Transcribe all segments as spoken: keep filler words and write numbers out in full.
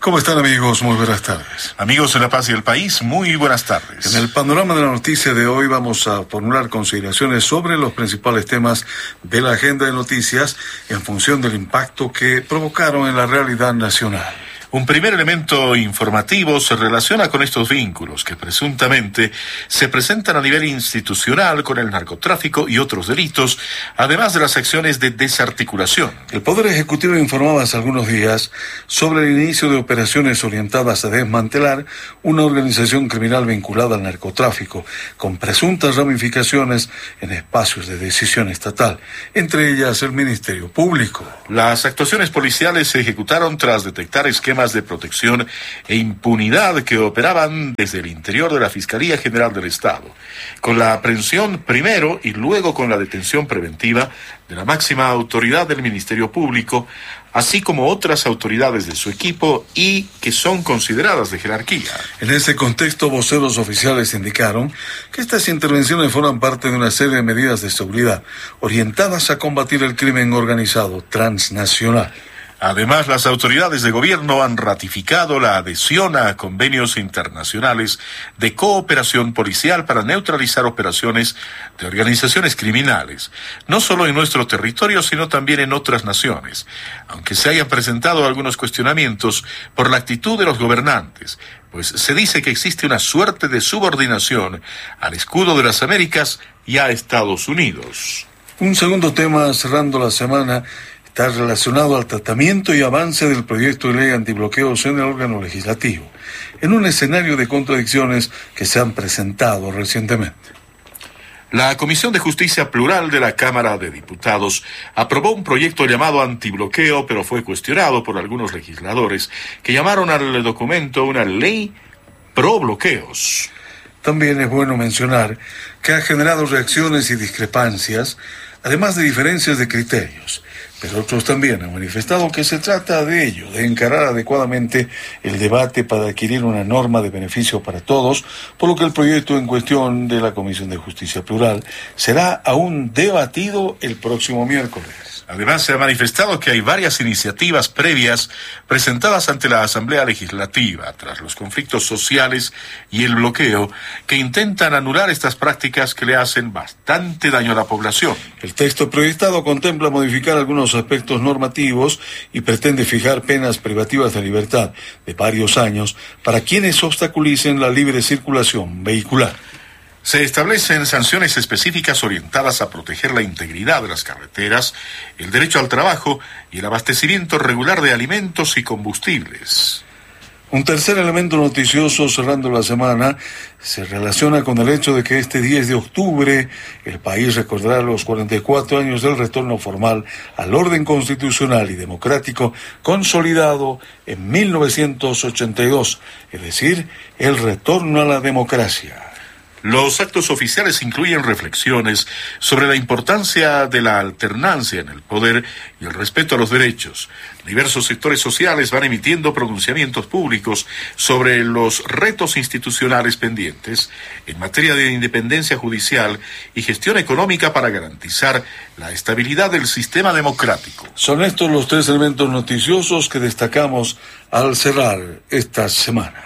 ¿Cómo están, amigos? Muy buenas tardes. Amigos de La Paz y el País, muy buenas tardes. En el panorama de la noticia de hoy vamos a formular consideraciones sobre los principales temas de la agenda de noticias en función del impacto que provocaron en la realidad nacional. Un primer elemento informativo se relaciona con estos vínculos que presuntamente se presentan a nivel institucional con el narcotráfico y otros delitos, además de las acciones de desarticulación. El Poder Ejecutivo informaba hace algunos días sobre el inicio de operaciones orientadas a desmantelar una organización criminal vinculada al narcotráfico, con presuntas ramificaciones en espacios de decisión estatal, entre ellas el Ministerio Público. Las actuaciones policiales se ejecutaron tras detectar esquemas de protección e impunidad que operaban desde el interior de la Fiscalía General del Estado, con la aprehensión primero y luego con la detención preventiva de la máxima autoridad del Ministerio Público, así como otras autoridades de su equipo y que son consideradas de jerarquía. En ese contexto, voceros oficiales indicaron que estas intervenciones forman parte de una serie de medidas de seguridad orientadas a combatir el crimen organizado transnacional. Además, las autoridades de gobierno han ratificado la adhesión a convenios internacionales de cooperación policial para neutralizar operaciones de organizaciones criminales, no solo en nuestro territorio, sino también en otras naciones, aunque se hayan presentado algunos cuestionamientos por la actitud de los gobernantes, pues se dice que existe una suerte de subordinación al escudo de las Américas y a Estados Unidos. Un segundo tema cerrando la semana está relacionado al tratamiento y avance del proyecto de ley antibloqueos en el órgano legislativo, en un escenario de contradicciones que se han presentado recientemente. La Comisión de Justicia Plural de la Cámara de Diputados aprobó un proyecto llamado antibloqueo, pero fue cuestionado por algunos legisladores que llamaron al documento una ley pro bloqueos. También es bueno mencionar que ha generado reacciones y discrepancias, además de diferencias de criterios. Pero otros también han manifestado que se trata de ello, de encarar adecuadamente el debate para adquirir una norma de beneficio para todos, por lo que el proyecto en cuestión de la Comisión de Justicia Plural será aún debatido el próximo miércoles. Además, se ha manifestado que hay varias iniciativas previas presentadas ante la Asamblea Legislativa tras los conflictos sociales y el bloqueo que intentan anular estas prácticas que le hacen bastante daño a la población. El texto proyectado contempla modificar algunos aspectos normativos y pretende fijar penas privativas de libertad de varios años para quienes obstaculicen la libre circulación vehicular. Se establecen sanciones específicas orientadas a proteger la integridad de las carreteras, el derecho al trabajo y el abastecimiento regular de alimentos y combustibles. Un tercer elemento noticioso cerrando la semana se relaciona con el hecho de que este diez de octubre el país recordará los cuarenta y cuatro años del retorno formal al orden constitucional y democrático consolidado en mil novecientos ochenta y dos, es decir, el retorno a la democracia. Los actos oficiales incluyen reflexiones sobre la importancia de la alternancia en el poder y el respeto a los derechos. Diversos sectores sociales van emitiendo pronunciamientos públicos sobre los retos institucionales pendientes en materia de independencia judicial y gestión económica para garantizar la estabilidad del sistema democrático. Son estos los tres elementos noticiosos que destacamos al cerrar esta semana.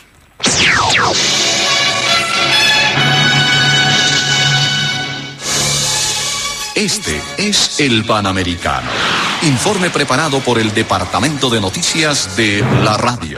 Este es el Panamericano. Informe preparado por el Departamento de Noticias de la Radio.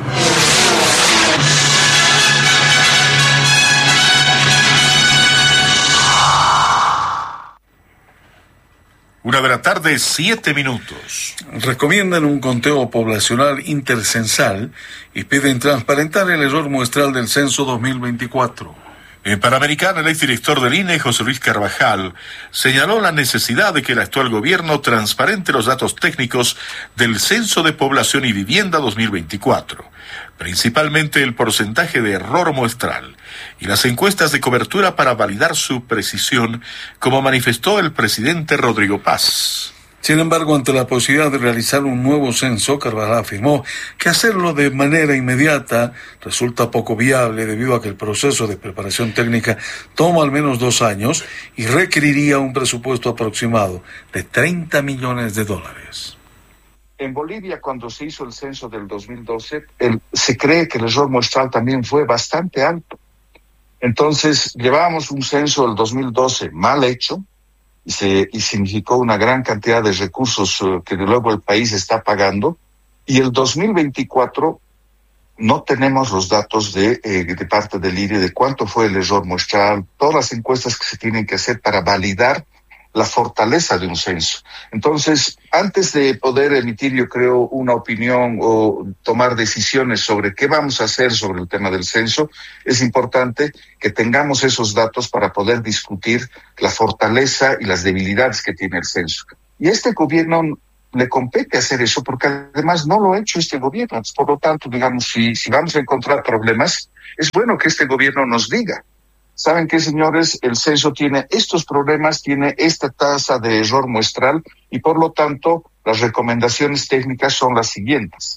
Una de la tarde, siete minutos. Recomiendan un conteo poblacional intercensal y piden transparentar el error muestral del censo dos mil veinticuatro. En Panamericana, el exdirector del I N E, José Luis Carvajal, señaló la necesidad de que el actual gobierno transparente los datos técnicos del Censo de Población y Vivienda dos mil veinticuatro, principalmente el porcentaje de error muestral y las encuestas de cobertura para validar su precisión, como manifestó el presidente Rodrigo Paz. Sin embargo, ante la posibilidad de realizar un nuevo censo, Carvajal afirmó que hacerlo de manera inmediata resulta poco viable debido a que el proceso de preparación técnica toma al menos dos años y requeriría un presupuesto aproximado de treinta millones de dólares. En Bolivia, cuando se hizo el censo del dos mil doce, el, se cree que el error muestral también fue bastante alto. Entonces, llevábamos un censo del dos mil doce mal hecho y, se, y significó una gran cantidad de recursos uh, que luego el país está pagando. Y el dos mil veinticuatro no tenemos los datos de, eh, de parte del I R I de cuánto fue el error muestral, todas las encuestas que se tienen que hacer para validar la fortaleza de un censo. Entonces, antes de poder emitir, yo creo, una opinión o tomar decisiones sobre qué vamos a hacer sobre el tema del censo, es importante que tengamos esos datos para poder discutir la fortaleza y las debilidades que tiene el censo. Y este gobierno le compete hacer eso porque además no lo ha hecho este gobierno. Por lo tanto, digamos, si, si vamos a encontrar problemas, es bueno que este gobierno nos diga. ¿Saben qué, señores? El censo tiene estos problemas, tiene esta tasa de error muestral y, por lo tanto, las recomendaciones técnicas son las siguientes.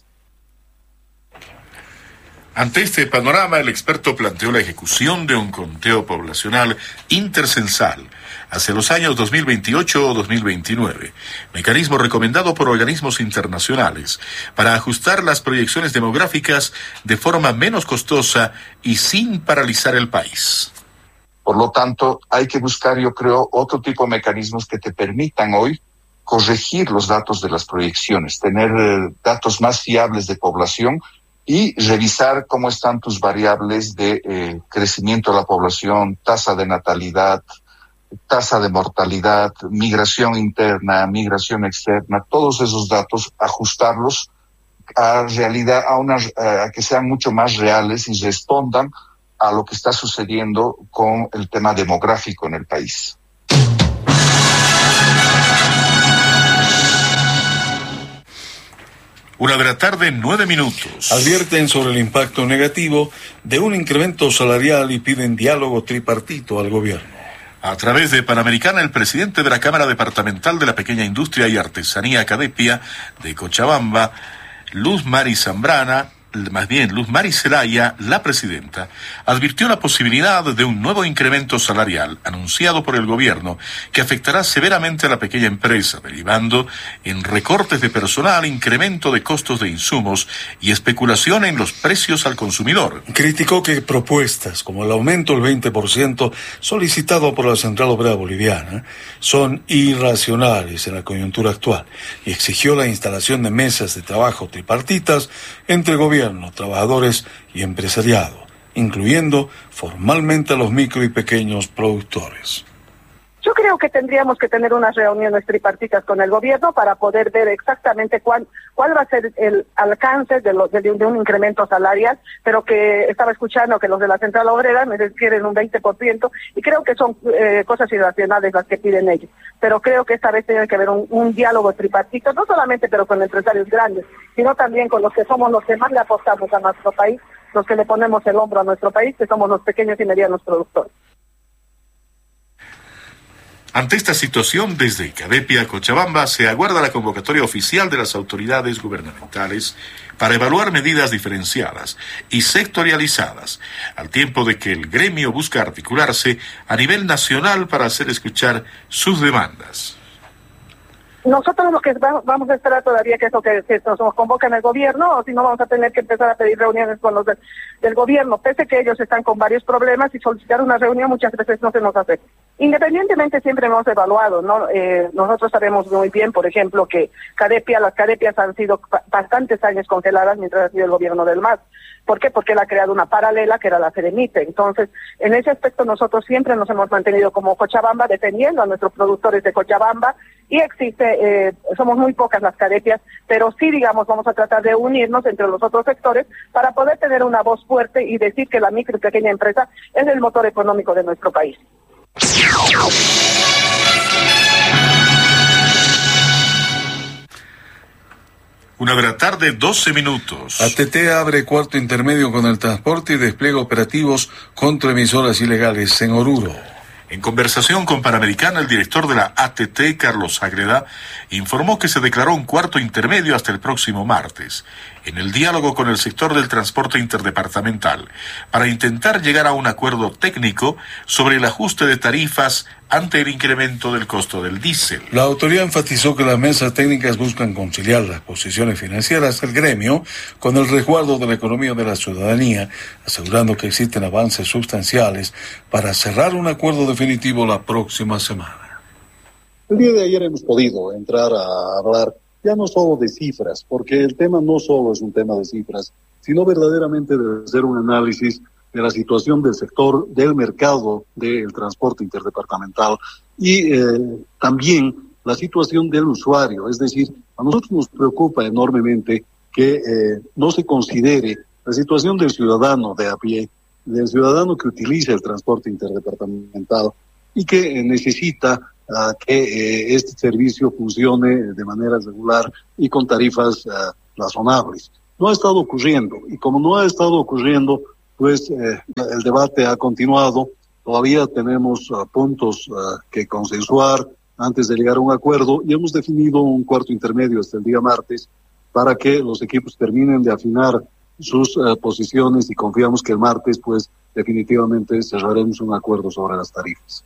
Ante este panorama, el experto planteó la ejecución de un conteo poblacional intercensal hacia los años dos mil veintiocho o dos mil veintinueve, mecanismo recomendado por organismos internacionales para ajustar las proyecciones demográficas de forma menos costosa y sin paralizar el país. Por lo tanto, hay que buscar, yo creo, otro tipo de mecanismos que te permitan hoy corregir los datos de las proyecciones, tener eh, datos más fiables de población y revisar cómo están tus variables de eh, crecimiento de la población, tasa de natalidad, tasa de mortalidad, migración interna, migración externa, todos esos datos, ajustarlos a realidad, a, una, a que sean mucho más reales y respondan a lo que está sucediendo con el tema demográfico en el país. Una de la tarde, nueve minutos. Advierten sobre el impacto negativo de un incremento salarial y piden diálogo tripartito al gobierno. A través de Panamericana, el presidente de la Cámara Departamental de la Pequeña Industria y Artesanía Cadepia de Cochabamba, Luz Mari Zambrana, más bien Luz Mari Zelaya, la presidenta, advirtió la posibilidad de un nuevo incremento salarial anunciado por el gobierno que afectará severamente a la pequeña empresa, derivando en recortes de personal, incremento de costos de insumos y especulación en los precios al consumidor. Criticó que propuestas como el aumento del veinte por ciento solicitado por la Central Obrera Boliviana son irracionales en la coyuntura actual y exigió la instalación de mesas de trabajo tripartitas entre gobierno, trabajadores y empresariado, incluyendo formalmente a los micro y pequeños productores. Yo creo que tendríamos que tener unas reuniones tripartitas con el gobierno para poder ver exactamente cuál, cuál va a ser el alcance de, lo, de, de un incremento salarial, pero que estaba escuchando que los de la Central Obrera me quieren un veinte por ciento y creo que son eh, cosas irracionales las que piden ellos. Pero creo que esta vez tiene que haber un, un diálogo tripartito, no solamente pero con empresarios grandes, sino también con los que somos los que más le apostamos a nuestro país, los que le ponemos el hombro a nuestro país, que somos los pequeños y medianos productores. Ante esta situación, desde Cadepia, Cochabamba, se aguarda la convocatoria oficial de las autoridades gubernamentales para evaluar medidas diferenciadas y sectorializadas, al tiempo de que el gremio busca articularse a nivel nacional para hacer escuchar sus demandas. Nosotros lo que vamos a esperar todavía que eso que, que nos convoca en el gobierno, o si no vamos a tener que empezar a pedir reuniones con los de, del gobierno, pese que ellos están con varios problemas y solicitar una reunión muchas veces no se nos hace. Independientemente siempre hemos evaluado, ¿no? Eh, nosotros sabemos muy bien, por ejemplo, que Cadepia, las Cadepias han sido bastantes años congeladas mientras ha sido el gobierno del M A S. ¿Por qué? Porque él ha creado una paralela que era la Ceremite. Entonces, en ese aspecto nosotros siempre nos hemos mantenido como Cochabamba defendiendo a nuestros productores de Cochabamba y existe, eh, somos muy pocas las Cadepias, pero sí, digamos, vamos a tratar de unirnos entre los otros sectores para poder tener una voz fuerte y decir que la micro y pequeña empresa es el motor económico de nuestro país. Una de la tarde, doce minutos. A T T abre cuarto intermedio con el transporte y despliega operativos contra emisoras ilegales en Oruro. En conversación con Panamericana, el director de la A T T, Carlos Ágreda, informó que se declaró un cuarto intermedio hasta el próximo martes, en el diálogo con el sector del transporte interdepartamental, para intentar llegar a un acuerdo técnico sobre el ajuste de tarifas ante el incremento del costo del diésel. La autoridad enfatizó que las mesas técnicas buscan conciliar las posiciones financieras del gremio con el resguardo de la economía de la ciudadanía, asegurando que existen avances sustanciales para cerrar un acuerdo definitivo la próxima semana. El día de ayer hemos podido entrar a hablar ya no solo de cifras, porque el tema no solo es un tema de cifras, sino verdaderamente de hacer un análisis de la situación del sector, del mercado del transporte interdepartamental y eh, también la situación del usuario. Es decir, a nosotros nos preocupa enormemente que eh, no se considere la situación del ciudadano de a pie, del ciudadano que utiliza el transporte interdepartamental y que eh, necesita uh, que eh, este servicio funcione de manera regular y con tarifas uh, razonables. No ha estado ocurriendo, y como no ha estado ocurriendo, pues eh, el debate ha continuado. Todavía tenemos uh, puntos uh, que consensuar antes de llegar a un acuerdo, y hemos definido un cuarto intermedio hasta el día martes para que los equipos terminen de afinar sus uh, posiciones, y confiamos que el martes pues definitivamente cerraremos un acuerdo sobre las tarifas.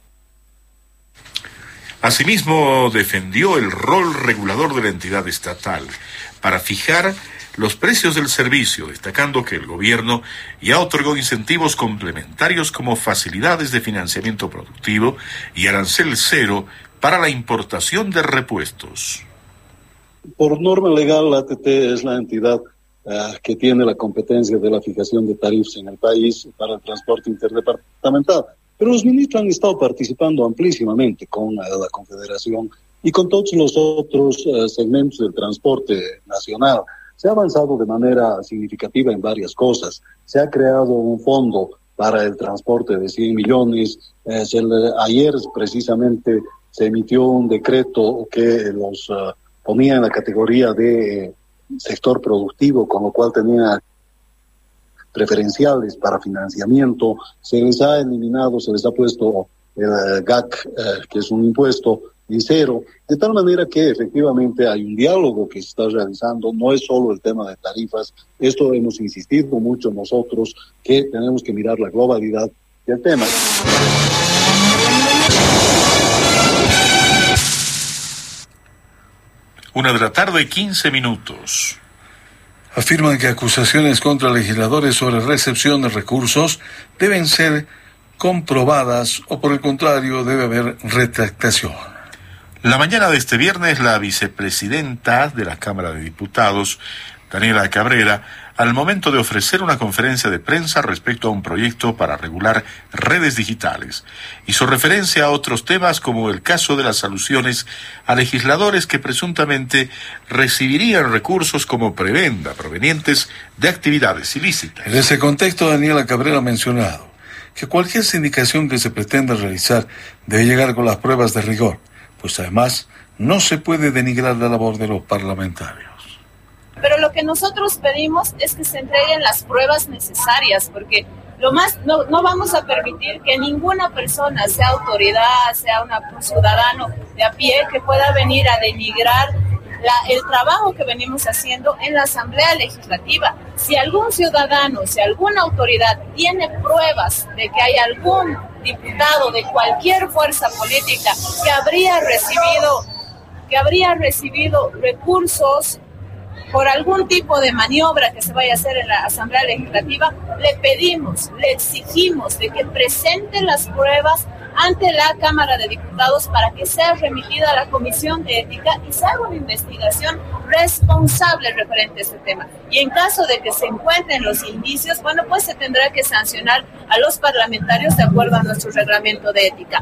Asimismo, defendió el rol regulador de la entidad estatal para fijar los precios del servicio, destacando que el gobierno ya otorgó incentivos complementarios como facilidades de financiamiento productivo y arancel cero para la importación de repuestos. Por norma legal, la A T T es la entidad uh, que tiene la competencia de la fijación de tarifas en el país para el transporte interdepartamental. Pero los ministros han estado participando amplísimamente con uh, la Confederación y con todos los otros uh, segmentos del transporte nacional. Se ha avanzado de manera significativa en varias cosas. Se ha creado un fondo para el transporte de cien millones. Eh, se le, ayer precisamente se emitió un decreto que los uh, ponía en la categoría de eh, sector productivo, con lo cual tenía preferenciales para financiamiento. Se les ha eliminado, se les ha puesto el uh, G A C, uh, que es un impuesto en cero, de tal manera que efectivamente hay un diálogo que se está realizando. No es solo el tema de tarifas, esto hemos insistido mucho nosotros, que tenemos que mirar la globalidad del tema. Una de la tarde, quince minutos. Afirman que acusaciones contra legisladores sobre recepción de recursos deben ser comprobadas o, por el contrario, debe haber retractación. La mañana de este viernes, la vicepresidenta de la Cámara de Diputados, Daniela Cabrera, al momento de ofrecer una conferencia de prensa respecto a un proyecto para regular redes digitales, hizo referencia a otros temas como el caso de las alusiones a legisladores que presuntamente recibirían recursos como prebenda provenientes de actividades ilícitas. En ese contexto, Daniela Cabrera ha mencionado que cualquier sindicación que se pretenda realizar debe llegar con las pruebas de rigor, pues además no se puede denigrar la labor de los parlamentarios. Pero lo que nosotros pedimos es que se entreguen las pruebas necesarias, porque lo más no, no vamos a permitir que ninguna persona, sea autoridad, sea una, un ciudadano de a pie, que pueda venir a denigrar la, el trabajo que venimos haciendo en la Asamblea Legislativa. Si algún ciudadano, si alguna autoridad tiene pruebas de que hay algún diputado de cualquier fuerza política que habría recibido, que habría recibido recursos por algún tipo de maniobra que se vaya a hacer en la Asamblea Legislativa, le pedimos, le exigimos de que presente las pruebas ante la Cámara de Diputados para que sea remitida a la Comisión de Ética y se haga una investigación responsable referente a este tema. Y en caso de que se encuentren los indicios, bueno, pues se tendrá que sancionar a los parlamentarios de acuerdo a nuestro reglamento de ética.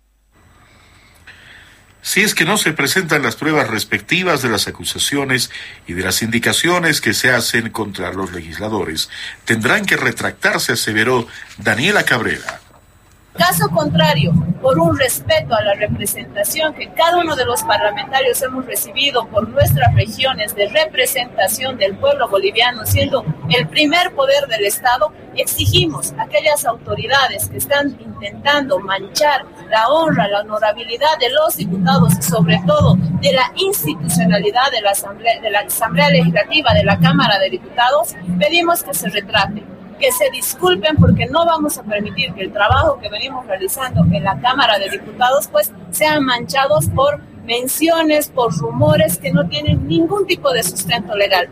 Si es que no se presentan las pruebas respectivas de las acusaciones y de las indicaciones que se hacen contra los legisladores, tendrán que retractarse, aseveró Daniela Cabrera. Caso contrario, por un respeto a la representación que cada uno de los parlamentarios hemos recibido por nuestras regiones de representación del pueblo boliviano, siendo el primer poder del Estado, exigimos a aquellas autoridades que están intentando manchar la honra, la honorabilidad de los diputados y sobre todo de la institucionalidad de la Asamblea, de la Asamblea Legislativa, de la Cámara de Diputados, pedimos que se retrate. que se disculpen porque no vamos a permitir que el trabajo que venimos realizando en la Cámara de Diputados pues sean manchados por menciones, por rumores que no tienen ningún tipo de sustento legal.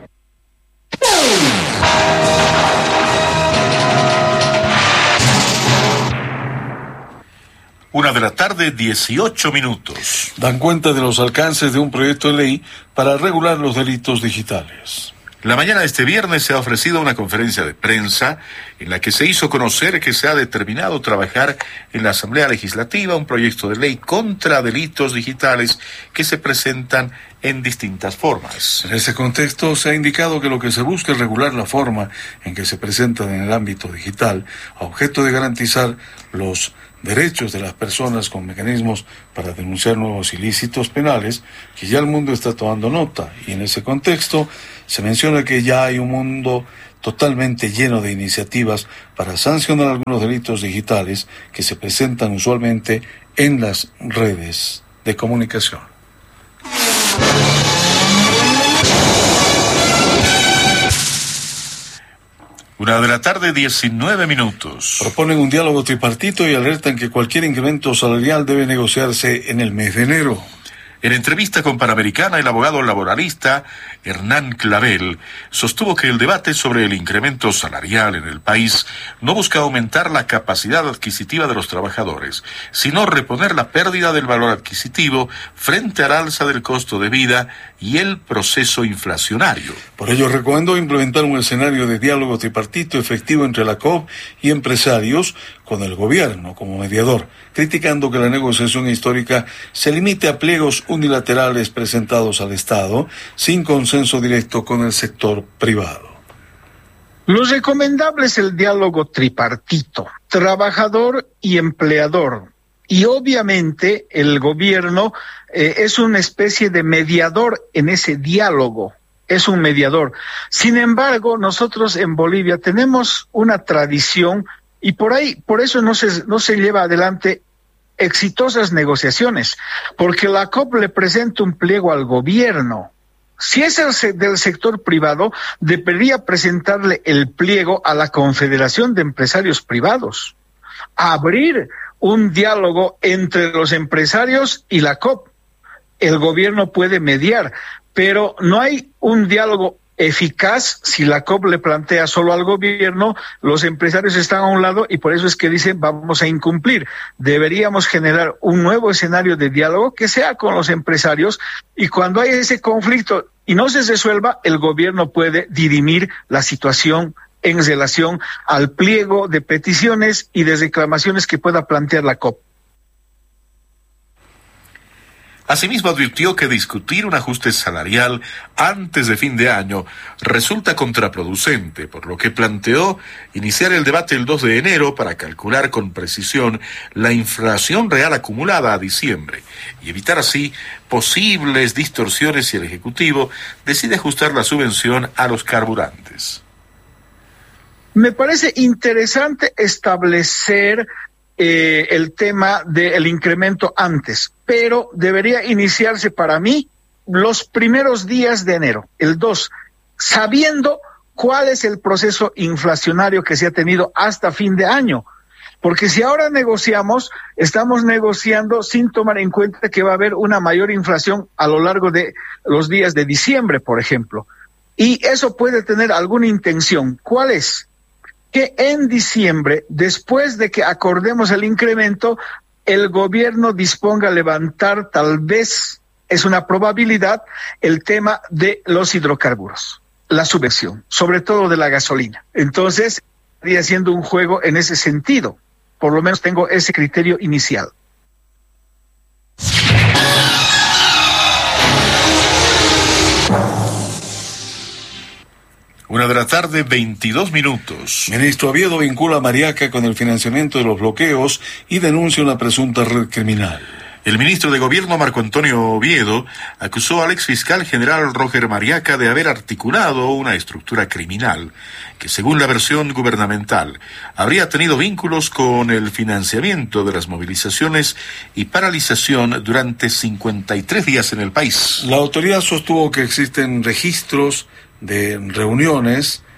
Una de la tarde, dieciocho minutos. Dan cuenta de los alcances de un proyecto de ley para regular los delitos digitales. La mañana de este viernes se ha ofrecido una conferencia de prensa en la que se hizo conocer que se ha determinado trabajar en la Asamblea Legislativa un proyecto de ley contra delitos digitales que se presentan en distintas formas. En ese contexto se ha indicado que lo que se busca es regular la forma en que se presentan en el ámbito digital, a objeto de garantizar los derechos de las personas con mecanismos para denunciar nuevos ilícitos penales, que ya el mundo está tomando nota. Y en ese contexto se menciona que ya hay un mundo totalmente lleno de iniciativas para sancionar algunos delitos digitales que se presentan usualmente en las redes de comunicación. Una de la tarde, diecinueve minutos. Proponen un diálogo tripartito y alertan que cualquier incremento salarial debe negociarse en el mes de enero. En entrevista con Panamericana, el abogado laboralista Hernán Clavel sostuvo que el debate sobre el incremento salarial en el país no busca aumentar la capacidad adquisitiva de los trabajadores, sino reponer la pérdida del valor adquisitivo frente al alza del costo de vida y el proceso inflacionario. Por ello, recomendó implementar un escenario de diálogo tripartito efectivo entre la C O P y empresarios con el gobierno como mediador, criticando que la negociación histórica se limite a pliegos unilaterales presentados al Estado sin consenso directo con el sector privado. Lo recomendable es el diálogo tripartito, trabajador y empleador. Y obviamente el gobierno eh, es una especie de mediador en ese diálogo, es un mediador. Sin embargo, nosotros en Bolivia tenemos una tradición y por ahí, por eso no se, no se lleva adelante exitosas negociaciones, porque la C O P le presenta un pliego al gobierno. Si es el del sector privado, debería presentarle el pliego a la Confederación de Empresarios Privados, abrir un diálogo entre los empresarios y la C O P. El gobierno puede mediar, pero no hay un diálogo eficaz si la C O P le plantea solo al gobierno, los empresarios están a un lado y por eso es que dicen vamos a incumplir. Deberíamos generar un nuevo escenario de diálogo que sea con los empresarios y cuando hay ese conflicto y no se resuelva, el gobierno puede dirimir la situación en relación al pliego de peticiones y de reclamaciones que pueda plantear la C O P. Asimismo, advirtió que discutir un ajuste salarial antes de fin de año resulta contraproducente, por lo que planteó iniciar el debate el dos de enero para calcular con precisión la inflación real acumulada a diciembre y evitar así posibles distorsiones si el Ejecutivo decide ajustar la subvención a los carburantes. Me parece interesante establecer Eh, el tema del incremento antes, pero debería iniciarse para mí los primeros días de enero, el dos, sabiendo cuál es el proceso inflacionario que se ha tenido hasta fin de año, porque si ahora negociamos, estamos negociando sin tomar en cuenta que va a haber una mayor inflación a lo largo de los días de diciembre, por ejemplo, y eso puede tener alguna intención. ¿Cuál es? Que en diciembre, después de que acordemos el incremento, el gobierno disponga a levantar, tal vez, es una probabilidad, el tema de los hidrocarburos, la subvención, sobre todo de la gasolina. Entonces, estaría haciendo un juego en ese sentido. Por lo menos tengo ese criterio inicial. Una de la tarde, veintidós minutos. Ministro Oviedo vincula a Mariaca con el financiamiento de los bloqueos y denuncia una presunta red criminal. El ministro de Gobierno, Marco Antonio Oviedo, acusó al exfiscal general Roger Mariaca de haber articulado una estructura criminal que, según la versión gubernamental, habría tenido vínculos con el financiamiento de las movilizaciones y paralización durante cincuenta y tres días en el país. La autoridad sostuvo que existen registros de reuniones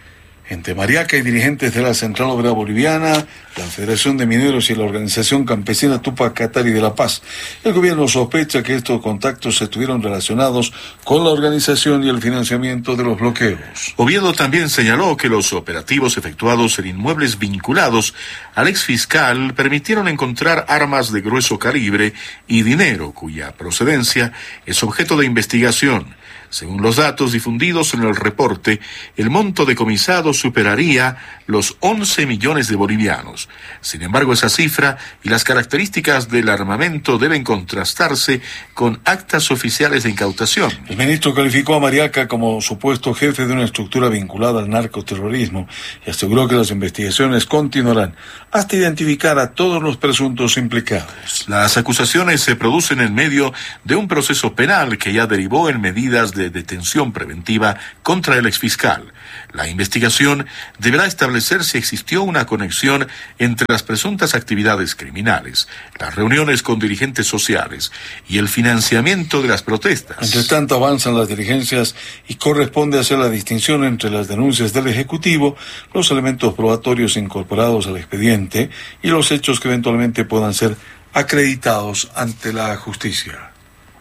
entre Mariaca y dirigentes de la Central Obrera Boliviana, la Federación de Mineros y la Organización Campesina Tupac Katari de La Paz. El gobierno sospecha que estos contactos estuvieron relacionados con la organización y el financiamiento de los bloqueos. Oviedo también señaló que los operativos efectuados en inmuebles vinculados al exfiscal permitieron encontrar armas de grueso calibre y dinero cuya procedencia es objeto de investigación. Según los datos difundidos en el reporte, el monto decomisado superaría los once millones de bolivianos. Sin embargo, esa cifra y las características del armamento deben contrastarse con actas oficiales de incautación. El ministro calificó a Mariaca como supuesto jefe de una estructura vinculada al narcoterrorismo y aseguró que las investigaciones continuarán hasta identificar a todos los presuntos implicados. Las acusaciones se producen en medio de un proceso penal que ya derivó en medidas de detención preventiva contra el exfiscal. La investigación deberá establecer si existió una conexión entre las presuntas actividades criminales, las reuniones con dirigentes sociales y el financiamiento de las protestas. Entre tanto, avanzan las diligencias y corresponde hacer la distinción entre las denuncias del Ejecutivo, los elementos probatorios incorporados al expediente y los hechos que eventualmente puedan ser acreditados ante la justicia.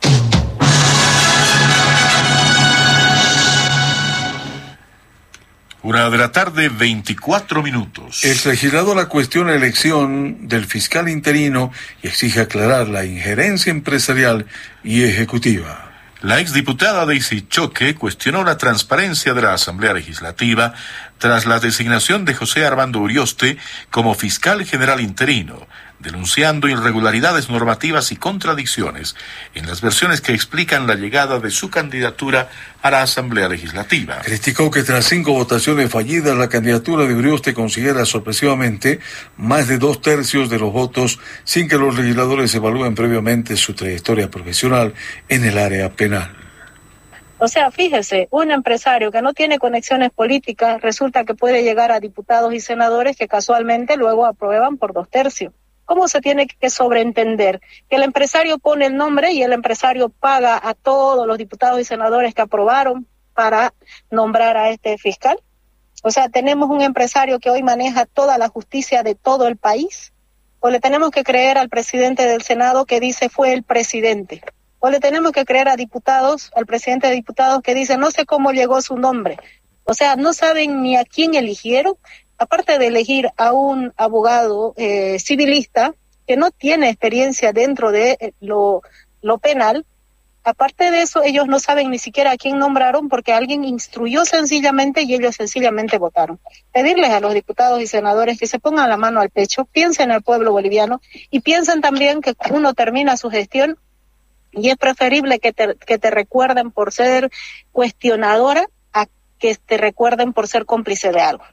Una de la tarde, veinticuatro minutos. El legislador cuestiona la elección del fiscal interino y exige aclarar la injerencia empresarial y ejecutiva. La exdiputada Daisy Choque cuestionó la transparencia de la Asamblea Legislativa tras la designación de José Armando Urioste como fiscal general interino, denunciando irregularidades normativas y contradicciones en las versiones que explican la llegada de su candidatura a la Asamblea Legislativa. Criticó que tras cinco votaciones fallidas, la candidatura de Urioste consiguiera sorpresivamente más de dos tercios de los votos sin que los legisladores evalúen previamente su trayectoria profesional en el área penal. O sea, fíjese, un empresario que no tiene conexiones políticas resulta que puede llegar a diputados y senadores que casualmente luego aprueban por dos tercios. ¿Cómo se tiene que sobreentender? Que el empresario pone el nombre y el empresario paga a todos los diputados y senadores que aprobaron para nombrar a este fiscal. O sea, tenemos un empresario que hoy maneja toda la justicia de todo el país. O le tenemos que creer al presidente del Senado que dice fue el presidente. O le tenemos que creer a diputados, al presidente de diputados que dice no sé cómo llegó su nombre. O sea, no saben ni a quién eligieron. Aparte de elegir a un abogado eh, civilista que no tiene experiencia dentro de lo, lo penal, aparte de eso, ellos no saben ni siquiera a quién nombraron porque alguien instruyó sencillamente y ellos sencillamente votaron. Pedirles a los diputados y senadores que se pongan la mano al pecho, piensen en el pueblo boliviano y piensen también que uno termina su gestión y es preferible que te, que te recuerden por ser cuestionadora a que te recuerden por ser cómplice de algo.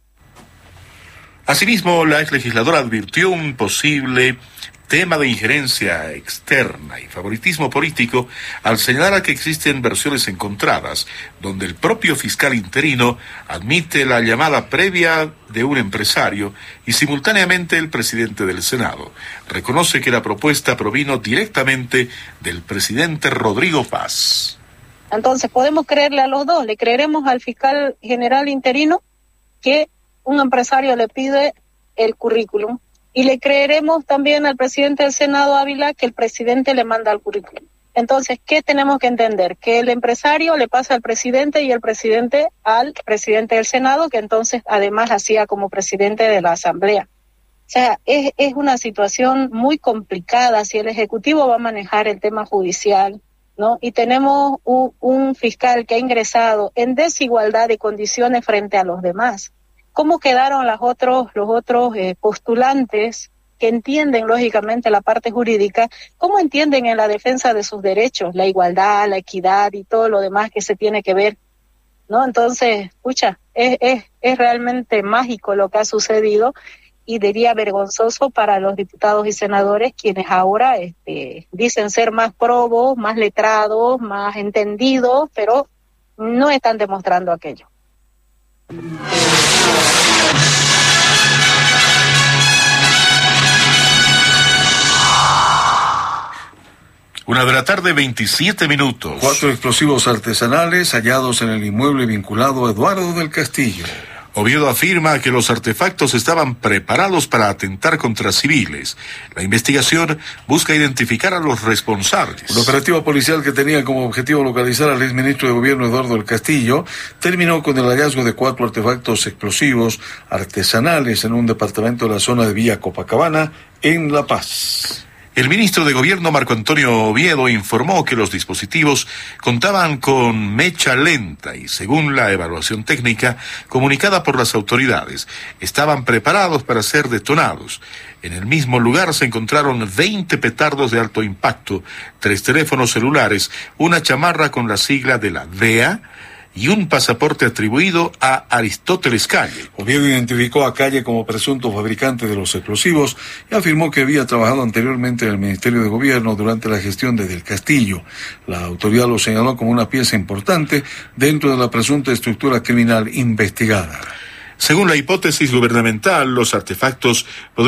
Asimismo, la exlegisladora advirtió un posible tema de injerencia externa y favoritismo político al señalar que existen versiones encontradas, donde el propio fiscal interino admite la llamada previa de un empresario y simultáneamente el presidente del Senado. Reconoce que la propuesta provino directamente del presidente Rodrigo Paz. Entonces, podemos creerle a los dos. Le creeremos al fiscal general interino que un empresario le pide el currículum y le creeremos también al presidente del Senado Ávila que el presidente le manda el currículum. Entonces, ¿qué tenemos que entender? Que el empresario le pasa al presidente y el presidente al presidente del Senado, que entonces además hacía como presidente de la Asamblea. O sea, es, es una situación muy complicada si el Ejecutivo va a manejar el tema judicial, ¿no? Y tenemos un, un fiscal que ha ingresado en desigualdad de condiciones frente a los demás. ¿Cómo quedaron los otros, los otros eh, postulantes que entienden lógicamente la parte jurídica? ¿Cómo entienden en la defensa de sus derechos, la igualdad, la equidad y todo lo demás que se tiene que ver? ¿No? Entonces, escucha, es, es, es realmente mágico lo que ha sucedido y diría vergonzoso para los diputados y senadores quienes ahora este, dicen ser más probos, más letrados, más entendidos, pero no están demostrando aquello. Una de la tarde, veintisiete minutos. Cuatro explosivos artesanales hallados en el inmueble vinculado a Eduardo del Castillo. Oviedo afirma que los artefactos estaban preparados para atentar contra civiles. La investigación busca identificar a los responsables. Un operativo policial que tenía como objetivo localizar al exministro de Gobierno Eduardo del Castillo terminó con el hallazgo de cuatro artefactos explosivos artesanales en un departamento de la zona de Villa Copacabana, en La Paz. El ministro de Gobierno, Marco Antonio Oviedo, informó que los dispositivos contaban con mecha lenta y, según la evaluación técnica comunicada por las autoridades, estaban preparados para ser detonados. En el mismo lugar se encontraron veinte petardos de alto impacto, tres teléfonos celulares, una chamarra con la sigla de la D E A, y un pasaporte atribuido a Aristóteles Calle. Oviedo identificó a Calle como presunto fabricante de los explosivos y afirmó que había trabajado anteriormente en el Ministerio de Gobierno durante la gestión de Del Castillo. La autoridad lo señaló como una pieza importante dentro de la presunta estructura criminal investigada. Según la hipótesis gubernamental, los artefactos